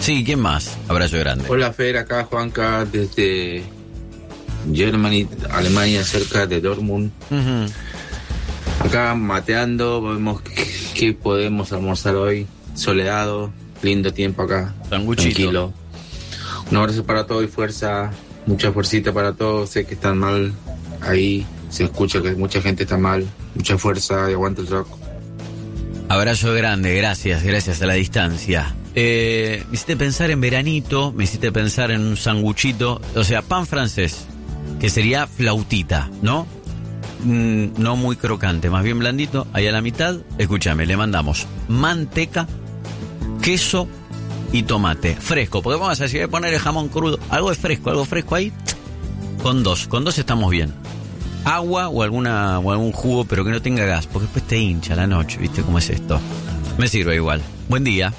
Sí, ¿quién más? Abrazo grande. Hola Fer, acá Juanca desde Germany, Alemania, cerca de Dortmund. Acá mateando, vemos qué podemos almorzar hoy. Soleado, lindo tiempo acá. Sanguchito. Tranquilo. Un abrazo para todos y fuerza, mucha fuercita para todos. Sé que están mal ahí, se escucha que mucha gente está mal. Mucha fuerza y aguanta el rock. Abrazo grande, gracias a la distancia. Me hiciste pensar en veranito, me hiciste pensar en un sanguchito, o sea, pan francés, que sería flautita, ¿no? No muy crocante, más bien blandito, ahí a la mitad. Escúchame, le mandamos manteca, queso y tomate, fresco, porque vamos a decir, poner el jamón crudo, algo fresco ahí, con dos estamos bien. Agua o algún jugo, pero que no tenga gas, porque después te hincha la noche, ¿viste cómo es esto? Me sirve igual. Buen día.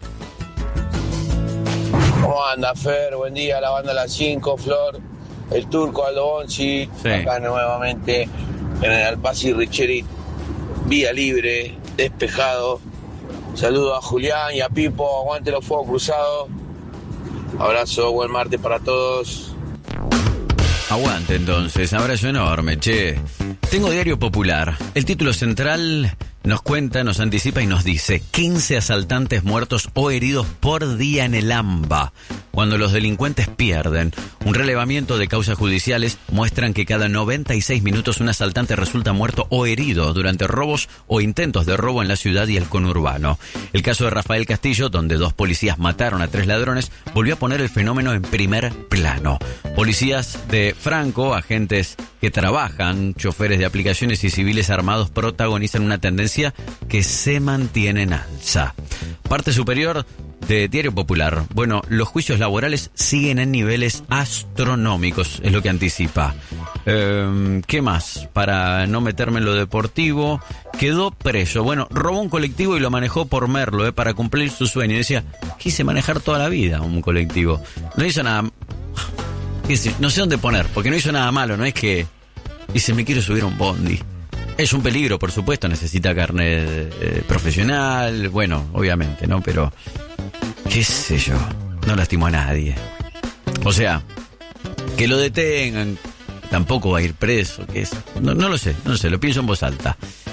¿Cómo anda, Fer? Buen día, la banda Las 5, Flor, el turco Aldo Bonzi, sí. Acá nuevamente en el Alpasi Richerit, vía libre, despejado. Saludos a Julián y a Pipo, aguante los fuegos cruzados. Abrazo, buen martes para todos. Aguante entonces, abrazo enorme, che. Tengo Diario Popular. El título central nos cuenta, nos anticipa y nos dice: 15 asaltantes muertos o heridos por día en el AMBA. Cuando los delincuentes pierden. Un relevamiento de causas judiciales muestran que cada 96 minutos un asaltante resulta muerto o herido durante robos o intentos de robo en la ciudad y el conurbano. El caso de Rafael Castillo, donde 2 policías mataron a 3 ladrones, volvió a poner el fenómeno en primer plano. Policías de Franco, agentes que trabajan, choferes de aplicaciones y civiles armados protagonizan una tendencia que se mantiene en alza. Parte superior de Diario Popular. Bueno, los juicios laborales siguen en niveles astronómicos, es lo que anticipa. ¿Qué más? Para no meterme en lo deportivo, quedó preso. Bueno, robó un colectivo y lo manejó por Merlo, para cumplir su sueño. Decía, quise manejar toda la vida un colectivo. No hizo nada. No sé dónde poner, porque no hizo nada malo, no es que dice, me quiero subir a un bondi. Es un peligro, por supuesto, necesita carnet profesional, bueno, obviamente, ¿no? Pero, qué sé yo, no lastimó a nadie. O sea, que lo detengan, tampoco va a ir preso, que es, no lo sé, lo pienso en voz alta.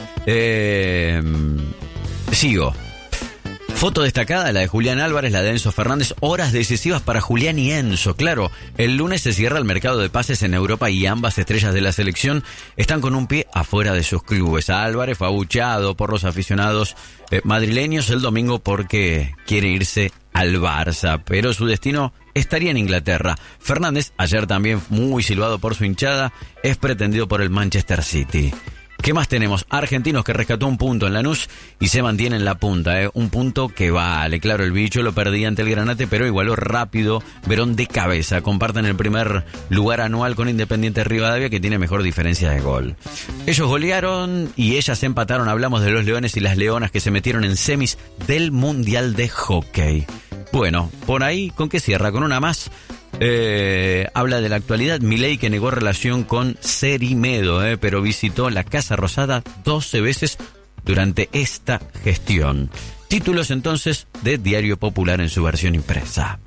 Sigo. Foto destacada, la de Julián Álvarez, la de Enzo Fernández, horas decisivas para Julián y Enzo. Claro, el lunes se cierra el mercado de pases en Europa y ambas estrellas de la selección están con un pie afuera de sus clubes. Álvarez fue abucheado por los aficionados madrileños el domingo porque quiere irse al Barça, pero su destino estaría en Inglaterra. Fernández, ayer también muy silbado por su hinchada, es pretendido por el Manchester City. ¿Qué más tenemos? Argentinos que rescató un punto en Lanús y se mantiene en la punta, un punto que vale. Claro, el bicho lo perdía ante el Granate, pero igualó rápido Verón de cabeza. Comparten el primer lugar anual con Independiente Rivadavia, que tiene mejor diferencia de gol. Ellos golearon y ellas empataron. Hablamos de los Leones y las Leonas que se metieron en semis del Mundial de Hockey. Bueno, por ahí, ¿con qué cierra? Con una más. Habla de la actualidad. Milei, que negó relación con Cerimedo, pero visitó la Casa Rosada 12 veces durante esta gestión. Títulos entonces de Diario Popular en su versión impresa.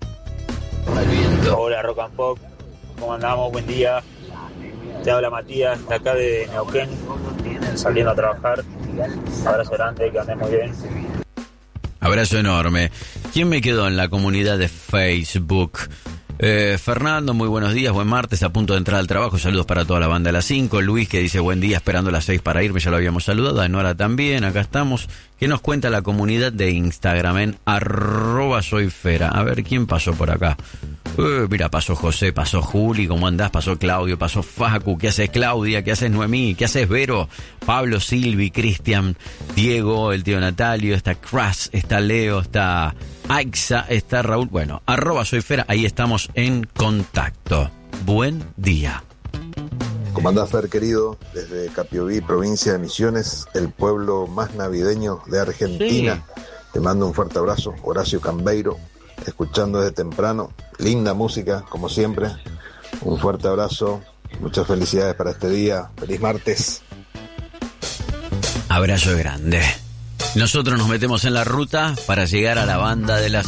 Hola Rock and Pop, ¿cómo andamos? Buen día. Te habla Matías, de acá de Neuquén, saliendo a trabajar. Abrazo grande, que andemos bien. Abrazo enorme. ¿Quién me quedó en la comunidad de Facebook? Fernando, muy buenos días, buen martes, a punto de entrar al trabajo, saludos para toda la banda de las 5. Luis, que dice buen día, esperando las 6 para irme, ya lo habíamos saludado. A Nora también, acá estamos. ¿Qué nos cuenta la comunidad de Instagram en @soyfera? A ver, ¿quién pasó por acá? Mira, pasó José, pasó Juli, ¿cómo andás? Pasó Claudio, pasó Facu, ¿qué haces Claudia? ¿Qué haces Noemí? ¿Qué haces Vero? Pablo, Silvi, Cristian, Diego, el tío Natalio, está Crash, está Leo, está Aixa, está Raúl. Bueno, @soyfera, ahí estamos en contacto. Buen día. ¿Cómo andás, Fer, querido? Desde Capioví, provincia de Misiones, el pueblo más navideño de Argentina. Sí. Te mando un fuerte abrazo, Horacio Cambeiro, escuchando desde temprano. Linda música, como siempre. Un fuerte abrazo, muchas felicidades para este día. Feliz martes. Abrazo grande. Nosotros nos metemos en la ruta para llegar a la banda de las